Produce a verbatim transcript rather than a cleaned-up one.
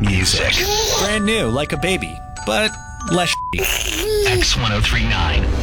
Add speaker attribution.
Speaker 1: music.
Speaker 2: Brand new, like a baby, but less shitty.
Speaker 1: X ten thirty-nine.